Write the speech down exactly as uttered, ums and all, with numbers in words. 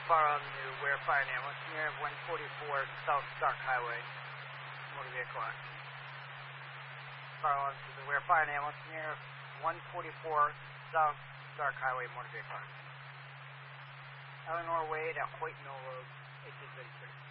far on the Ware Fire and Ambulance near one forty-four South Stark Highway, motor vehicle accident. Far on to the Ware Fire and Ambulance near one forty-four South Stark Highway, motor vehicle accident. Eleanor Wade at Hoyt Mill Road, eighteen thirty-six.